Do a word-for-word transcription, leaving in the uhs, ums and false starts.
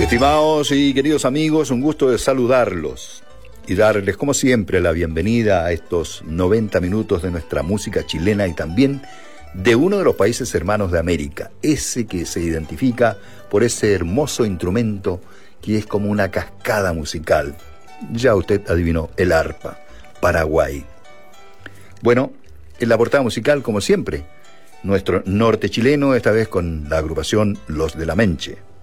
Estimados y queridos amigos, un gusto de saludarlos y darles como siempre la bienvenida a estos noventa minutos de nuestra música chilena y también de uno de los países hermanos de América, ese que se identifica por ese hermoso instrumento que es como una cascada musical. Ya usted adivinó, el arpa, Paraguay. Bueno, en la portada musical, como siempre, nuestro norte chileno, esta vez con la agrupación Los de la Menche.